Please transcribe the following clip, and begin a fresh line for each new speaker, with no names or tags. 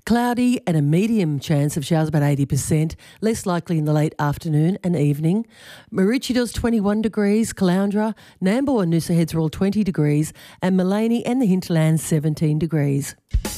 Cloudy and a medium chance of showers, about 80%, less likely in the late afternoon and evening. Maroochydale's 21 degrees, Caloundra, Nambour and Noosa Heads are all 20 degrees, and Maleny and the hinterlands 17 degrees.